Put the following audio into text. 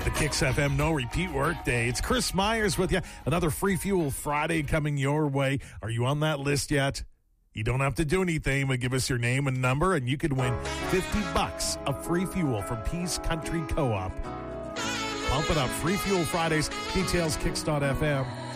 The Kicks FM No Repeat Workday. It's Chris Myers with you. Another Free Fuel Friday coming your way. Are you on that list yet? You don't have to do anything, but give us your name and number, and you could win $50 of free fuel from Peace Country Co-op. Pump it up. Free Fuel Fridays. Details kicks.fm.